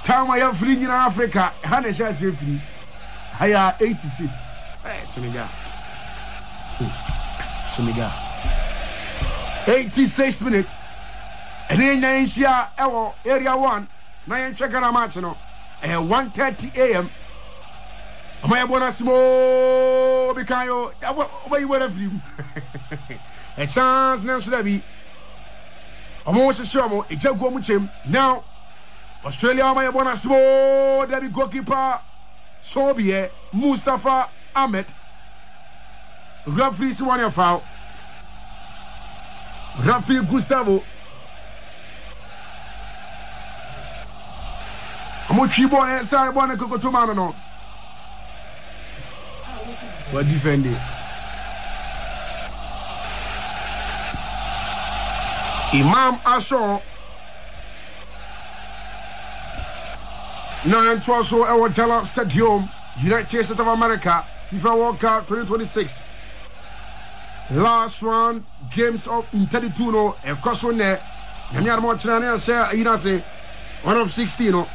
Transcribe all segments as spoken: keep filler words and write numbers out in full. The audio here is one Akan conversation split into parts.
Time I have free in Africa, Hannah Shas free. Higher eighty-six. Hey, Senegal. Senegal. eighty-six minutes. And then Nancia area one. Nine check on a match no. And one thirty a.m. My bonasimo because where you were free. A chance now should be. I'm almost sure it's a go much now. Australia, my bonasimo, Debbie goalkeeper, Sobie, Mustafa Ahmed. Referee Swania foul. Referee Gustavo. I'm going to born inside one and go to Manano. But defend it. Imam Ashaw. Nine twelve so our Dallas Stadium, United States of America, FIFA World Cup twenty twenty-six. Last round, games of thirty-two no, and Cosone, Yamia Mochana, say, you say, one of sixteen no.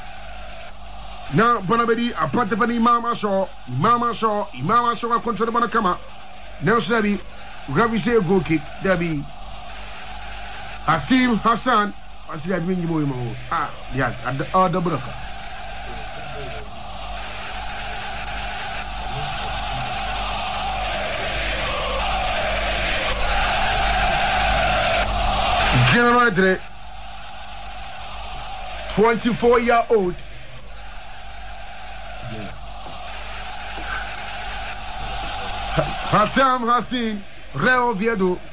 Now, Bonabedi, a part of an Imam Ashaw, Imam Ashaw, Imam Ashaw, control the Banakama. Now, Shabby, Gravise goal kick, there be Asim Hassan, I see that bring you more. Ah, yeah, at the other broker. General twenty-four year old. Hassan Hassan Reo Viedo